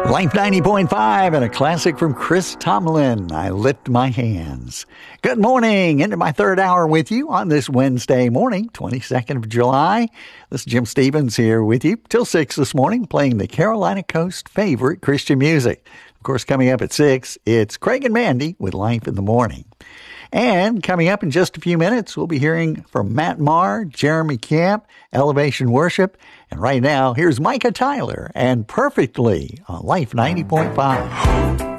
Life 90.5 and a classic from Chris Tomlin, I Lift My Hands. Good morning, into my third hour with you on this Wednesday morning, 22nd of July. This is Jim Stevens here with you till 6 this morning, playing the Carolina Coast favorite Christian music. Of course, coming up at 6, it's Craig and Mandy with Life in the Morning. And coming up in just a few minutes, we'll be hearing from Matt Maher, Jeremy Camp, Elevation Worship. And right now, here's Micah Tyler and Perfectly on Life 90.5.